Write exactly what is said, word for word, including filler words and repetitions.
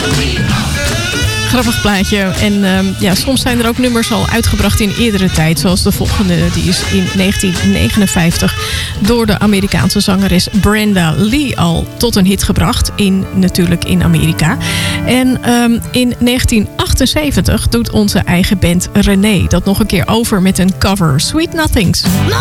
Grappig plaatje. En uh, ja, soms zijn er ook nummers al uitgebracht in eerdere tijd. Zoals de volgende, die is in negentien negenenvijftig door de Amerikaanse zangeres Brenda Lee al tot een hit gebracht. In, natuurlijk in Amerika. En um, in negentien achtenzeventig doet onze eigen band René dat nog een keer over met een cover. Sweet Nothings. No